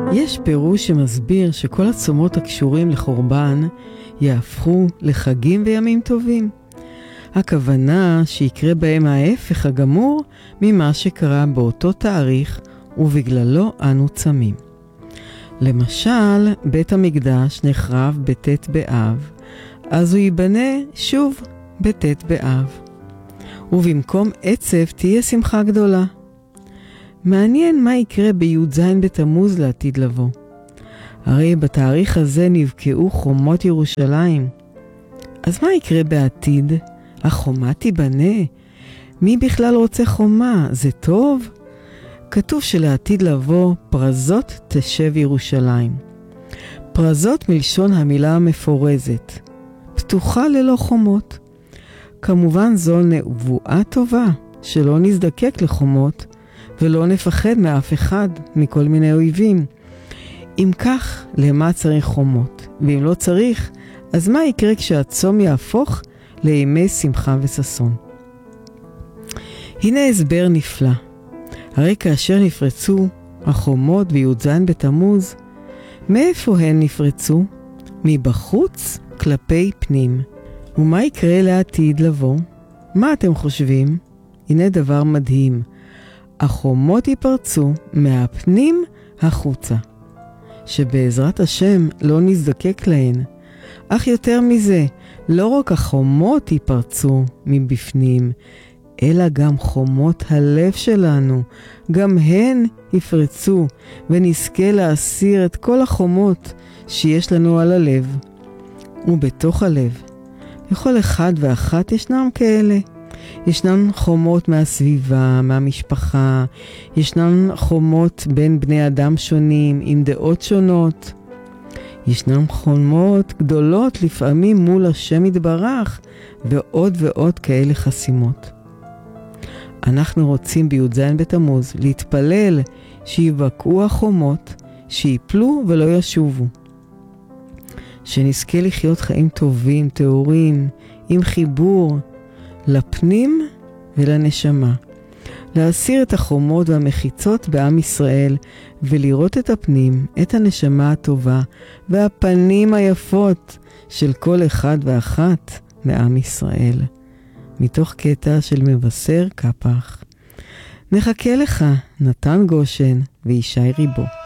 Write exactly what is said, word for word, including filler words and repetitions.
יש פירוש שמסביר שכל הצומות הקשורים לחורבן יהפכו לחגים וימים טובים. הכוונה שיקרה בהם ההפך הגמור ממה שקרה באותו תאריך ובגללו אנו צמים. למשל, בית המקדש נחרב בט' באב, אז הוא ייבנה שוב בט' באב. ובמקום עצב תהיה שמחה גדולה. מעניין מה יקרה בי"ז בתמוז לעתיד לבוא. הרי בתאריך הזה נבקעו חומות ירושלים. אז מה יקרה בעתיד? החומה תיבנה? מי בכלל רוצה חומה? זה טוב? כתוב שלעתיד לבוא פרזות תשב ירושלים. פרזות מלשון המילה המפורזת, פתוחה ללא חומות. כמובן זו נבואה טובה, שלא נזדקק לחומות, ולא נפחד מאף אחד, מכל מיני אויבים. אם כך, למה צריך חומות? ואם לא צריך, אז מה יקרה כשהצום יהפוך לימי שמחה וששון? הנה הסבר נפלא. הרי כאשר נפרצו החומות בי"ז בתמוז, מאיפה הן נפרצו? מבחוץ כלפי פנים. ומה יקרה לעתיד לבוא? מה אתם חושבים? הנה דבר מדהים. החומות ייפרצו מהפנים החוצה, שבעזרת השם לא נזדקק להן. אך יותר מזה, לא רק החומות ייפרצו מבפנים, אלא גם חומות הלב שלנו, גם הן יפרצו, ונזכה להסיר את כל החומות שיש לנו על הלב. ובתוך הלב, לכל אחד ואחת ישנם כאלה. ישנן חומות מהסביבה, מהמשפחה, ישנן חומות בין בני אדם שונים, עם דעות שונות. ישנן חומות גדולות לפעמים מול השם יתברך, ועוד ועוד כאלה חסימות. אנחנו רוצים בי"ז בתמוז להתפלל שיבקעו החומות, שיפלו ולא ישובו. שנזכה לחיות חיים טובים, טהורים, עם חיבור לפנים ולנשמה. להסיר את החומות והמחיצות בעם ישראל, ולראות את הפנים, את הנשמה הטובה, והפנים היפות של כל אחד ואחת מעם ישראל. מתוך קטע של מבשר קפח. נחכה לך, נתן גושן וישי ריבו.